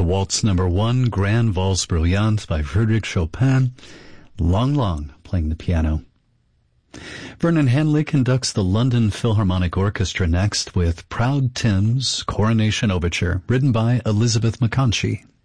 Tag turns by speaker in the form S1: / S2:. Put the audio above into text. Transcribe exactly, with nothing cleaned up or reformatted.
S1: Waltz Number One, Grand Valse Bruyante by Frédéric Chopin. Long Long playing the piano. Vernon Hanley conducts the London Philharmonic Orchestra next with Proud Tim's Coronation Overture, written by Elizabeth McConchie.